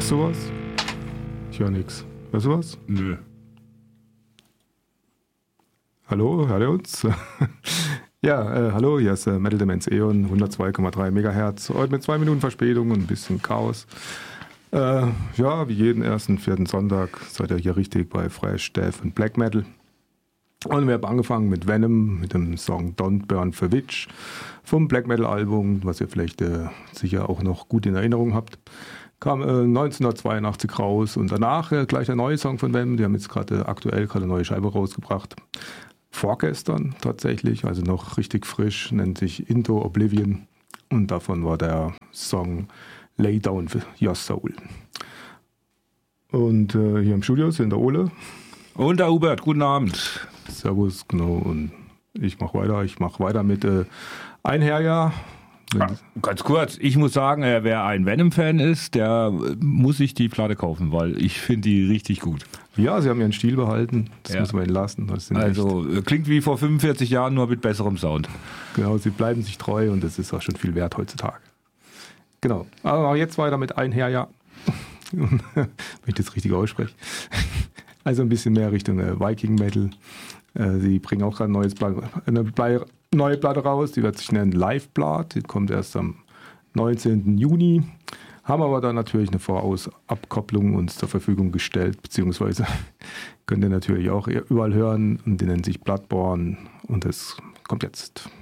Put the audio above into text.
Hörst du was? Ich höre nichts. Hörst du was? Nö. Hallo, hört ihr uns? Ja, hallo, hier ist Metal Demenz Eon, 102,3 MHz. Heute mit 2 Minuten Verspätung und ein bisschen Chaos. Ja, wie jeden ersten vierten Sonntag seid ihr hier richtig bei Fresh, Death und Black Metal. Und wir haben angefangen mit Venom, mit dem Song Don't Burn for Witch vom Black Metal Album, was ihr vielleicht sicher auch noch gut in Erinnerung habt. Kam 1982 raus und danach gleich ein neuer Song von Venom. Die haben jetzt aktuell eine neue Scheibe rausgebracht. Vorgestern tatsächlich, also noch richtig frisch, nennt sich Into Oblivion. Und davon war der Song Lay Down Your Soul. Und hier im Studio sind der Ole. Und der Hubert, guten Abend. Servus, genau. Und ich mache weiter mit Einherjahr. Ganz kurz, ich muss sagen, wer ein Venom-Fan ist, der muss sich die Platte kaufen, weil ich finde die richtig gut. Ja, sie haben ihren Stil behalten, das muss man ihnen lassen. Also klingt wie vor 45 Jahren, nur mit besserem Sound. Genau, sie bleiben sich treu und das ist auch schon viel wert heutzutage. Genau, aber jetzt weiter mit Einherjahr, wenn ich das richtig ausspreche. Also ein bisschen mehr Richtung Viking Metal. Sie bringen auch gerade eine neue Platte raus, die wird sich nennen Live Blood. Die kommt erst am 19. Juni. Haben aber dann natürlich eine Vorausabkopplung uns zur Verfügung gestellt, beziehungsweise könnt ihr natürlich auch überall hören und die nennen sich Bloodborne und das kommt jetzt.